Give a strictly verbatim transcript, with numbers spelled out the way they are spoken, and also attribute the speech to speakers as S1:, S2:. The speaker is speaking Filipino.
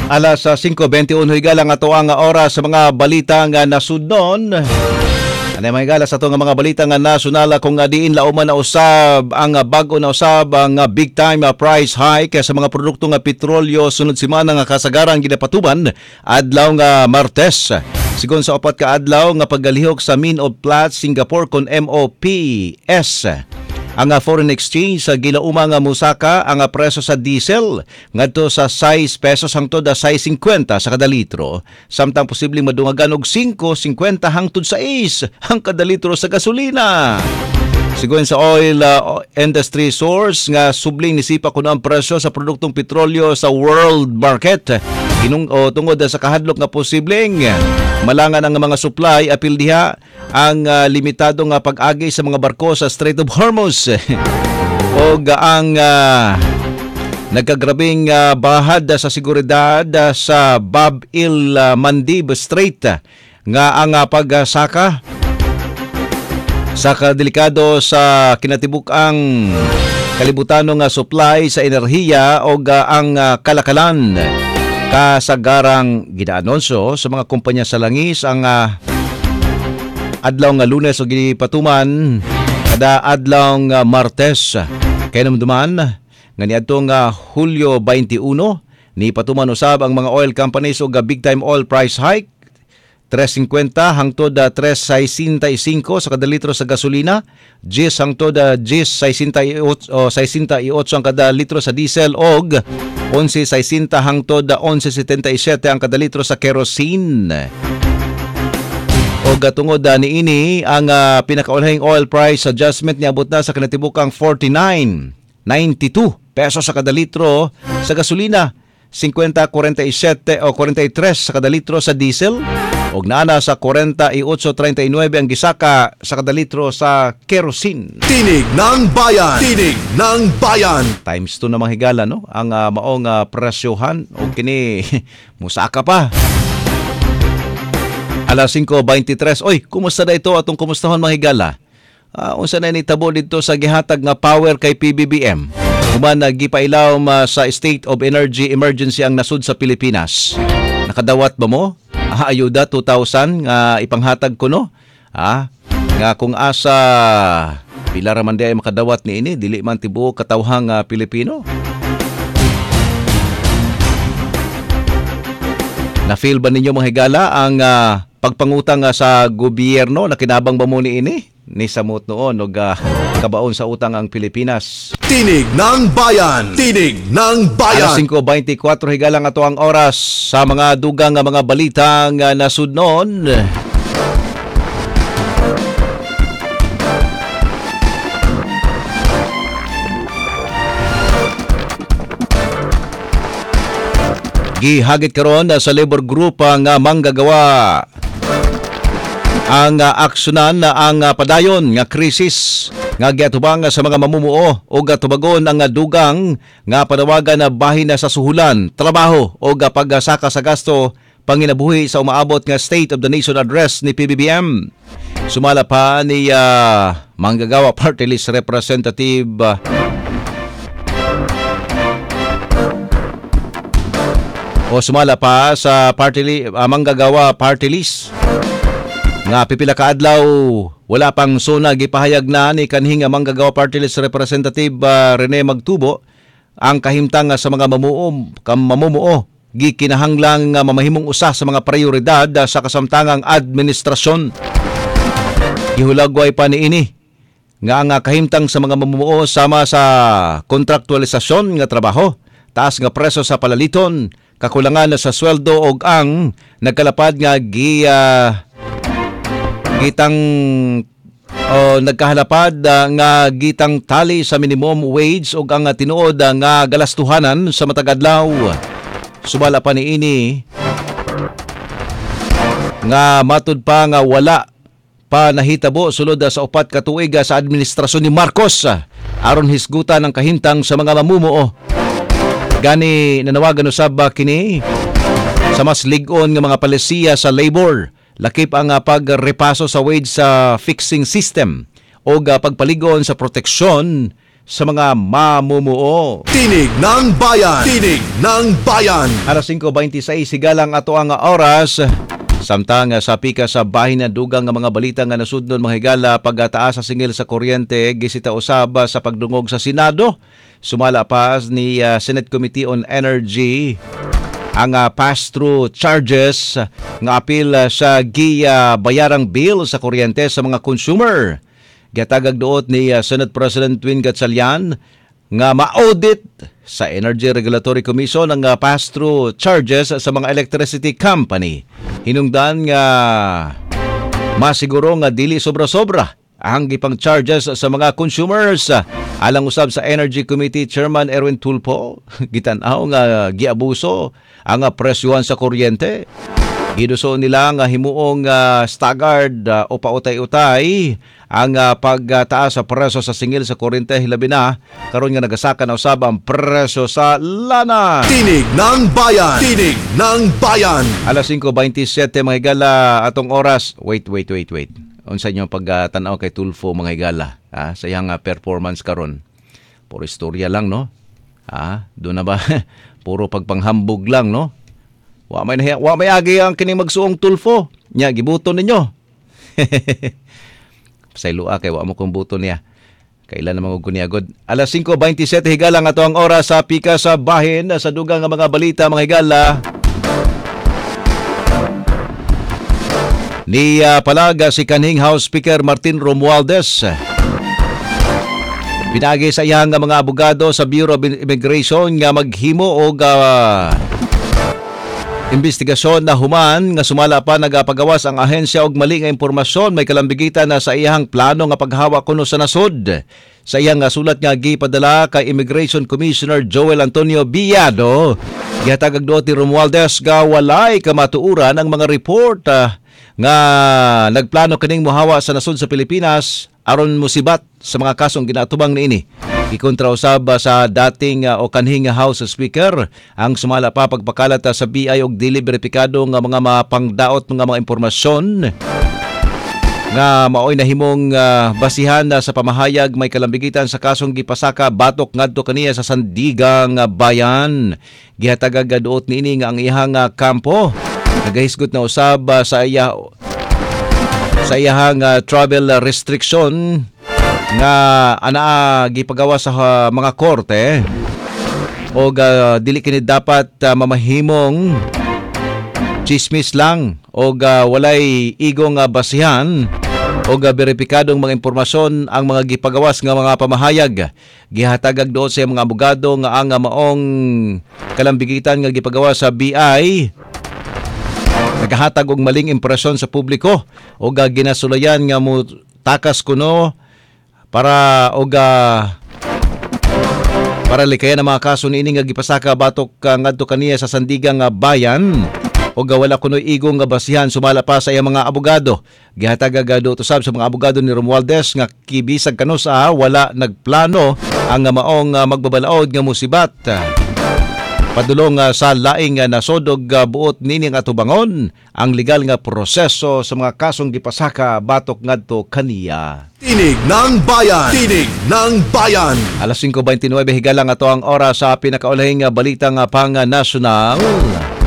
S1: Alas uh, singko bentiuno higala nga ato ang oras sa mga balita nga nasudnon. Ano mga higala sa ato nga mga balita nga nasyonal kung nga diin lauman na usab ang bago na usab ang big time price hike sa mga produkto nga petrolyo sunod semana nga kasagarang ginapatuban adlaw nga Martes. Sigon sa upat ka adlaw nga paggalihok sa Min of Platts Singapore kon M O P S. Ang foreign exchange sa gilauma nga musaka ang presyo sa diesel ngadto sa sais pesos hangtod sa sais fifty sa kada litro, samtang posibleng madungagan og five fifty hangtod sa sais ang kada litro sa gasolina. Sigon sa oil uh, industry source nga subling nisipa kuno ang presyo sa produktong petrolyo sa world market inung o tungod sa kahadlok nga posibleng malangan ang mga supply apil diha ang uh, limitado nga pag-agi sa mga barko sa Strait of Hormuz o ang uh, nagkagrabing uh, bahad sa seguridad uh, sa Bab el Mandeb Strait nga ang uh, pagsaka sa kadelikado sa kinatibuk-ang kalibutan nga supply sa enerhiya o uh, ang uh, kalakalan kasagarang ginaanonso sa mga kumpanya sa langis ang uh, adlaw nga Lunes o gipatuman kada adlaw nga Martes. Kaya namduman nga niadtong nga Hulyo twenty-one ni patuman usab ang mga oil companies og big time oil price hike three fifty hangtod three sixty-five sa kada litro sa gasolina, ten hangtod ten sixty-eight ang kada litro sa diesel og eleven sixty hangtod eleven seventy-seven ang kada litro sa kerosene. O gatungod ni ini ang uh, pinakaunahing oil price adjustment niabot na sa kinatibukang forty-nine ninety-two pesos sa kada litro sa gasolina, fifty forty-seven o forty-three sa kada litro sa diesel, og naana sa forty-eight thirty-nine ang gisaka sa kada litro sa kerosene.
S2: Tinig ng Bayan! Tinig ng Bayan!
S1: Times two na mga higala, no? Ang uh, maong uh, presyohan o kini musaka pa. Alas singko twenty-three. Oy, kumusta na ito atong kumustahon mga higala? Uh, unsa na nitabo dito sa gihatag nga power kay P B B M? Human nagipailaw uh, sa State of Energy Emergency ang nasud sa Pilipinas. Nakadawat ba mo? Ah, ayuda two thousand nga uh, ipanghatag ko no? Ah, nga kung asa pila ra man di ay makadawat ni ini, dili man tibuok katawhang uh, Pilipino. Na-feel ba ninyo mga higala ang uh, pagpangutang uh, sa gobyerno na kinabang ba mo ni ini? Ni samot noon og uh, kabaon sa utang ang Pilipinas.
S2: Tinig ng Bayan! Tinig ng Bayan!
S1: Alas singko twenty-four higala nga to ang oras sa mga dugang nga mga balitang uh, nasudnon. Gihagit karon sa labor group ang uh, manggagawa ang uh, aksyonan na ang uh, padayon nga krisis nga giatubang sa mga mamumuo o gatubagon ang uh, dugang nga panawagan na bahin na sa suhulan, trabaho o uh, pagsaka sa gasto panginabuhi sa umaabot nga State of the Nation Address ni P B B M. Sumala pa ni uh, manggagawa party list representative uh, o sumala pa sa party li, uh, manggagawa party list nga pipila ka adlaw wala pang suna gipahayag na ni kanhing manggagawa party list representative uh, Rene Magtubo ang kahimtang sa mga mamuo kam mamumuo gikinahanglang nga mamahimong usa sa mga prioridad uh, sa kasamtangang administrasyon. Gihulagway pa ni ini nga ang kahimtang sa mga mamumuo sama sa kontraktualisasyon nga trabaho, taas nga presyo sa palaliton, kakulangan na sa sweldo og ang nagkalapad nga gi uh, gitang o nagkahalapad uh, nga gitang tali sa minimum wage og ang uh, tinuod uh, nga galastuhanan sa matag adlaw. Sumala pa ni ini nga matud pa nga wala pa nahitabo sulod sa upat ka tuig sa administrasyon ni Marcos aron hisgutan ang kahintang sa mga mamumuo. Gani nanawagan usab kini sa mas lig-on nga mga palisiya sa labor, lakip ang uh, pagrepaso sa wage sa fixing system o uh, pagpaligon sa proteksyon sa mga mamumuo.
S2: Tinig ng Bayan. Tinig ng Bayan.
S1: Alas singko beintiseis higalang ato ang oras. Samtang sa pika sa bahin na dugang nga mga balita nga nasudnon mga higala pagtaas sa singil sa kuryente gisita usab sa pagdungog sa Senado. Sumala pas ni uh, Senate Committee on Energy ang uh, pass-through charges nga apil uh, sa giya bayarang bill sa kuryente sa mga consumer. Gatagag duot ni uh, Senate President Twin Gatchalian nga ma-audit sa Energy Regulatory Commission ang uh, pass-through charges sa mga electricity company. Hinungdan nga masiguro nga dili sobra-sobra ang gipang charges sa mga consumers. Alang usab sa Energy Committee Chairman Erwin Tulfo, gitan-aw nga giabuso ang uh, presyuhan sa kuryente. Giduso nila nga himuong uh, staggered uh, o pautay-utay ang uh, pagtaas sa presyo sa singil sa kuryente hilabi na karon nga nagasaka na usab ang presyo sa lana.
S2: Tinig ng Bayan. Tinig ng Bayan.
S1: Alas singko beintisiyete mga higala atong oras. Wait, wait, wait, wait. Unsa inyo pagtanaw kay Tulfo mga higala? Ha? Sa iyang uh, performance karon. Puro istorya lang, no? Ha? Doon na ba? Puro pagpanghambog lang, no? Wa may nahiya, wa may agi ang kining magsuong Tulfo. Nya gibuton ninyo. Pasayloa kay wa mo kung buton niya. Kailan na mga guniagod. Alas singko beintisiyete higala nga to ang oras sa pika sa bahin sa dugang nga mga balita mga higala. Ni uh, palaga si kanhing House Speaker Martin Romualdez. Pinagi sa iyang mga abogado sa Bureau of Immigration nga maghimo og uh, investigasyon na human nga sumala pa nagapagawas ang ahensya og mali nga impormasyon may kalambigitan na sa iyang plano nga paghawak kuno sa nasod. Sa iyang sulat nga gipadala kay Immigration Commissioner Joel Antonio Villado, gihatag duot ni Romualdez nga walay kamatuuran ang mga report uh, nga nagplano kining mohawa sa nasod sa Pilipinas aron musibat sa mga kasong ginatubang niini. Ikontra usab sa dating uh, o kanhing House Speaker ang sumala pa pagpakalat sa B I og dili beripikado nga mga mapangdaot mga mga impormasyon nga maoy nahimong uh, basihan na sa pamahayag may kalambigitan sa kasong gipasaka batok ngadto kaniya sa Sandigang Bayan. Gihatag duot niini nga ang iyang uh, kampo nagahisgot na usab uh, sa iya sa iyang uh, travel restriction nga ana gipagawa sa uh, mga korte o uh, dili kini dapat uh, mamahimong chismis lang o uh, walay igong uh, basihan o uh, beripikadong mga impormasyon ang mga gipagawas nga mga pamahayag. Gihatagag doon sa mga abogado nga ang uh, maong kalambigitan nga gipagawa sa B I nagahatag og maling impresyon sa publiko o uh, ginasulayan nga mo takas kuno para og uh, para likayan ang mga kaso niini nga gipasaka batok uh, ngadto kaniya sa Sandigang Bayan o uh, wala kuno igong nga basihan sumala pa sa iyang mga abogado. Gihatag agado usab sa mga abogado ni Romualdez nga kibisag kanusa wala nagplano ang uh, maong uh, magbabalaod nga musibat padulong uh, sa laing uh, nasodog uh, buot nini nga tubangon ang legal nga proseso sa mga kasong gipasaka batok ngadto kaniya.
S2: Tinig ng Bayan. Tinig ng Bayan.
S1: Alas singko beintinuwebe higalang ato ang oras sa pinakaulahing balita nga pang nasyonal.